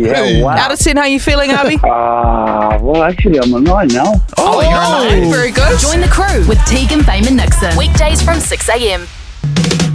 Yeah, wow. Out of 10, how you feeling, Harvey? Well, actually, I'm a 9 now. Oh, you're a 9. Very good. Join the crew with Tegan, Fame and Nixon. Weekdays from 6 a.m.